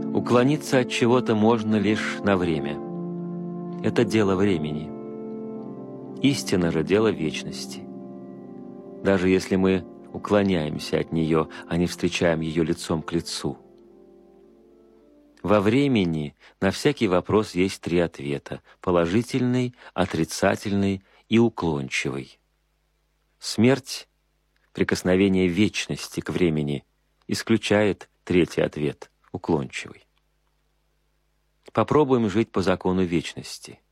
Уклониться от чего-то можно лишь на время. Это дело времени. Истина же дело вечности. Даже если мы уклоняемся от нее, а не встречаем ее лицом к лицу. Во времени на всякий вопрос есть 3 ответа: положительный, отрицательный и уклончивый. Смерть, прикосновение вечности к времени, исключает 3-й ответ, уклончивый. Попробуем жить по закону вечности.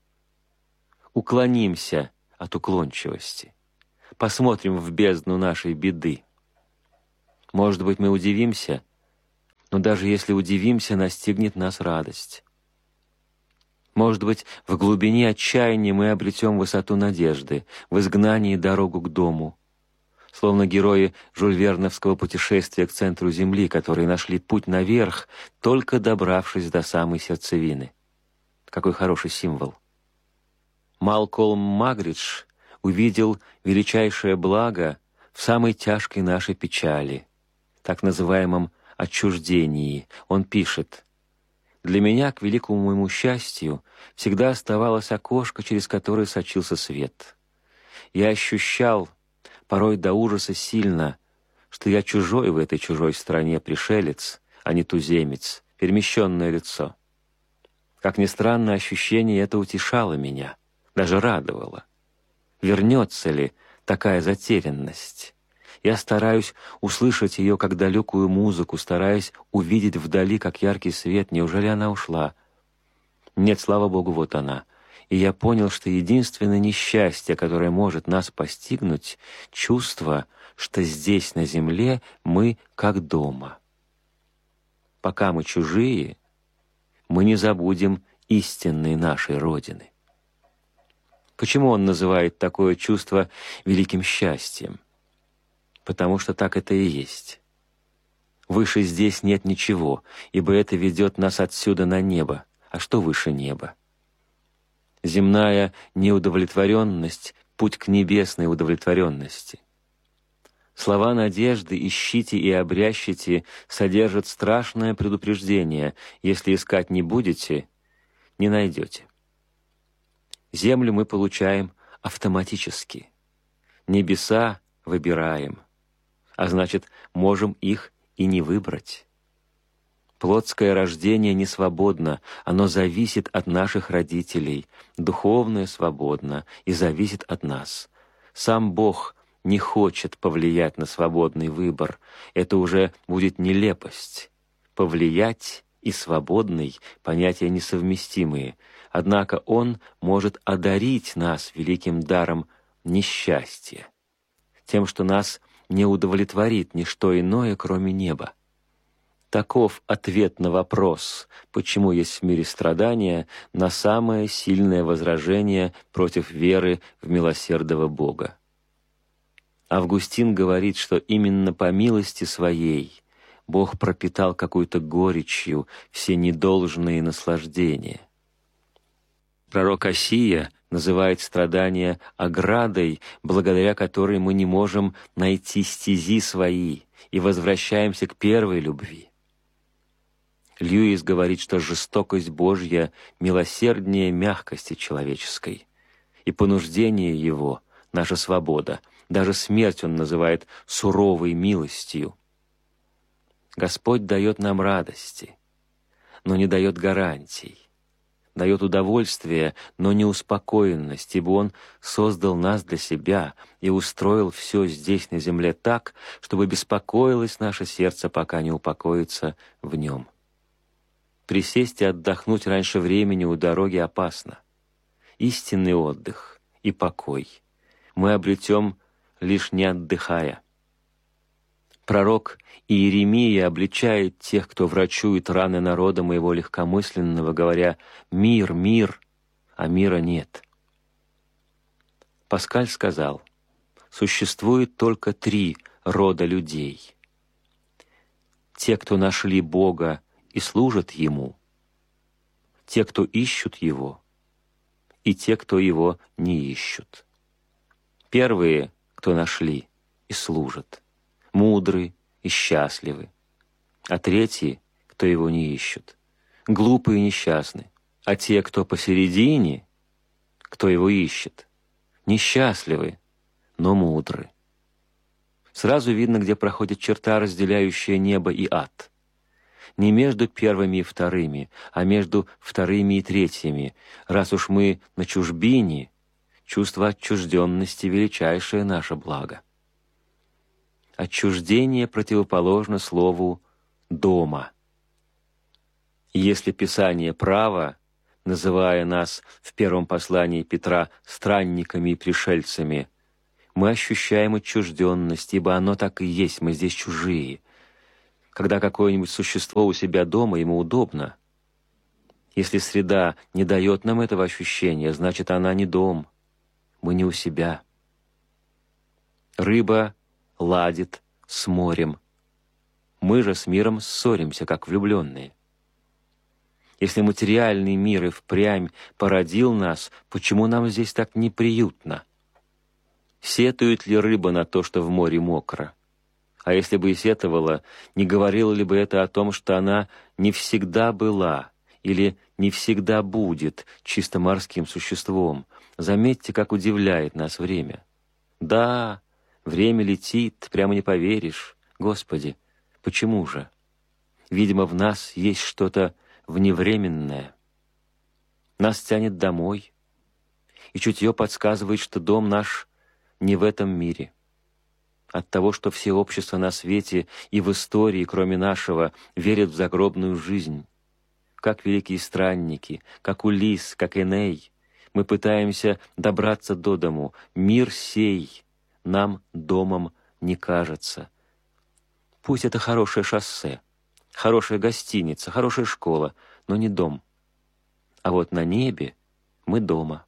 Уклонимся от уклончивости. Посмотрим в бездну нашей беды. Может быть, мы удивимся, но даже если удивимся, настигнет нас радость. Может быть, в глубине отчаяния мы обретем высоту надежды, в изгнании дорогу к дому, словно герои жюльверновского путешествия к центру Земли, которые нашли путь наверх, только добравшись до самой сердцевины. Какой хороший символ! Малкольм Магридж увидел величайшее благо в самой тяжкой нашей печали, так называемом отчуждении. Он пишет: «Для меня, к великому моему счастью, всегда оставалось окошко, через которое сочился свет. Я ощущал, порой до ужаса сильно, что я чужой в этой чужой стране, пришелец, а не туземец, перемещенное лицо. Как ни странно, ощущение это утешало меня, даже радовало. Вернется ли такая затерянность? Я стараюсь услышать ее как далекую музыку, стараюсь увидеть вдали, как яркий свет. Неужели она ушла? Нет, слава Богу, вот она. И я понял, что единственное несчастье, которое может нас постигнуть, чувство, что здесь, на земле, мы как дома. Пока мы чужие, мы не забудем истинной нашей Родины». Почему он называет такое чувство великим счастьем? Потому что так это и есть. Выше здесь нет ничего, ибо это ведет нас отсюда на небо. А что выше неба? Земная неудовлетворенность — путь к небесной удовлетворенности. Слова надежды «ищите и обрящите» содержат страшное предупреждение: если искать не будете, не найдете. Землю мы получаем автоматически. Небеса выбираем, а значит, можем их и не выбрать. Плотское рождение не свободно, оно зависит от наших родителей. Духовное свободно и зависит от нас. Сам Бог не хочет повлиять на свободный выбор. Это уже будет нелепость. Повлиять и свободный — понятия несовместимые. Однако Он может одарить нас великим даром несчастья, тем, что нас не удовлетворит ничто иное, кроме неба. Таков ответ на вопрос, почему есть в мире страдания, на самое сильное возражение против веры в милосердного Бога. Августин говорит, что именно по милости Своей Бог пропитал какой-то горечью все недолжные наслаждения. Пророк Осия называет страдания оградой, благодаря которой мы не можем найти стези свои и возвращаемся к первой любви. Льюис говорит, что жестокость Божья милосерднее мягкости человеческой, и понуждение Его — наша свобода. Даже смерть Он называет суровой милостью. Господь дает нам радости, но не дает гарантий. Дает удовольствие, но не успокоенность, ибо Он создал нас для себя и устроил все здесь на земле так, чтобы беспокоилось наше сердце, пока не упокоится в Нем. Присесть и отдохнуть раньше времени у дороги опасно. Истинный отдых и покой мы обретем, лишь не отдыхая. Пророк Иеремия обличает тех, кто врачует раны народа моего легкомысленного, говоря: «Мир, мир», а мира нет. Паскаль сказал: существует только 3 рода людей. Те, кто нашли Бога и служат Ему, те, кто ищут Его, и те, кто Его не ищут. Первые, кто нашли и служат, мудры и счастливы, а третьи, кто Его не ищут, глупы и несчастны, а те, кто посередине, кто его ищет, несчастливы, но мудры. Сразу видно, где проходит черта, разделяющая небо и ад. Не между первыми и вторыми, а между вторыми и третьими. Раз уж мы на чужбине, чувство отчужденности — величайшее наше благо. Отчуждение противоположно слову «дома». И если Писание право, называя нас в первом послании Петра странниками и пришельцами, мы ощущаем отчужденность, ибо оно так и есть, мы здесь чужие. Когда какое-нибудь существо у себя дома, ему удобно. Если среда не дает нам этого ощущения, значит, она не дом, мы не у себя. Рыба ладит с морем. Мы же с миром ссоримся, как влюбленные. Если материальный мир и впрямь породил нас, почему нам здесь так неприютно? Сетует ли рыба на то, что в море мокро? А если бы и сетовала, не говорила ли бы это о том, что она не всегда была или не всегда будет чисто морским существом? Заметьте, как удивляет нас время. Да, время летит, прямо не поверишь. Господи, почему же? Видимо, в нас есть что-то вневременное. Нас тянет домой, и чутье подсказывает, что дом наш не в этом мире. От того, что все общества на свете и в истории, кроме нашего, верят в загробную жизнь. Как великие странники, как Улисс, как Эней, мы пытаемся добраться до дому. Мир сей нам домом не кажется. Пусть это хорошее шоссе, хорошая гостиница, хорошая школа, но не дом. А вот на небе мы дома.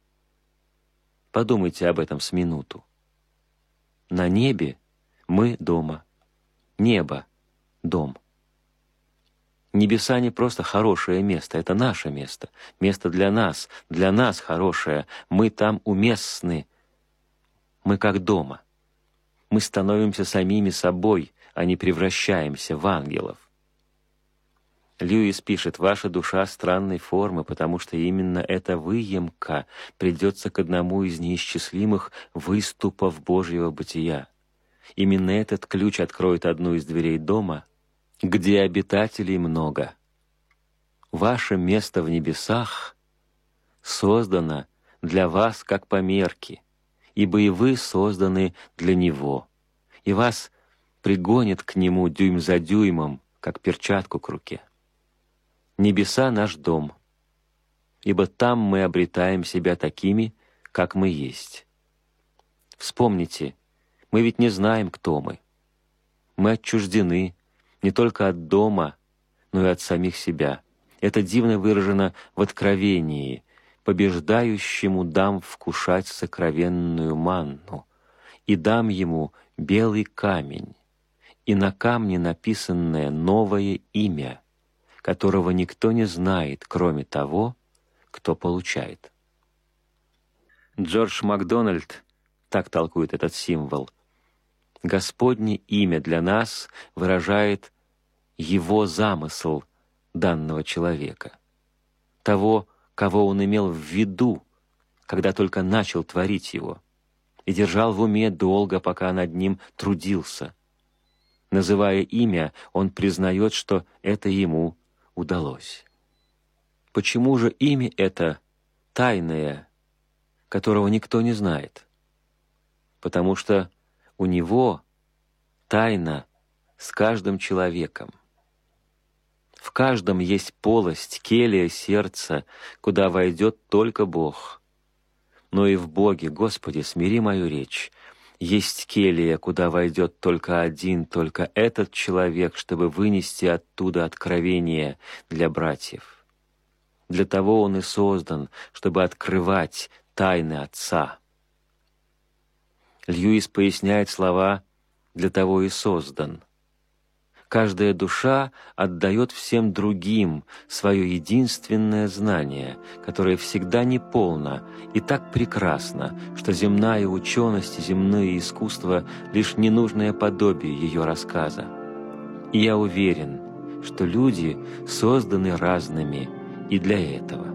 Подумайте об этом с минуту. На небе мы дома. Небо — дом. Небеса не просто хорошее место, это наше место. Место для нас хорошее. Мы там уместны. Мы как дома. Мы становимся самими собой, а не превращаемся в ангелов. Льюис пишет: «Ваша душа странной формы, потому что именно эта выемка придется к одному из неисчислимых выступов Божьего бытия. Именно этот ключ откроет одну из дверей дома, где обитателей много. Ваше место в небесах создано для вас как по мерке, ибо и вы созданы для Него, и вас пригонит к Нему дюйм за дюймом, как перчатку к руке. Небеса — наш дом, ибо там мы обретаем себя такими, как мы есть. Вспомните, мы ведь не знаем, кто мы. Мы отчуждены не только от дома, но и от самих себя. Это дивно выражено в Откровении: «Побеждающему дам вкушать сокровенную манну, и дам ему белый камень, и на камне написанное новое имя, которого никто не знает, кроме того, кто получает». Джордж Макдональд так толкует этот символ. Господне имя для нас выражает Его замысл данного человека, того, кого он имел в виду, когда только начал творить его, и держал в уме долго, пока над ним трудился. Называя имя, он признает, что это ему удалось. Почему же имя это тайное, которого никто не знает? Потому что у него тайна с каждым человеком. В каждом есть полость, келья сердца, куда войдет только Бог. Но и в Боге, Господи, смири мою речь, есть келья, куда войдет только один, только этот человек, чтобы вынести оттуда откровение для братьев. Для того он и создан, чтобы открывать тайны Отца. Льюис поясняет слова «для того и создан». Каждая душа отдает всем другим свое единственное знание, которое всегда неполно и так прекрасно, что земная ученость и земное искусство — лишь ненужное подобие ее рассказа. И я уверен, что люди созданы разными и для этого.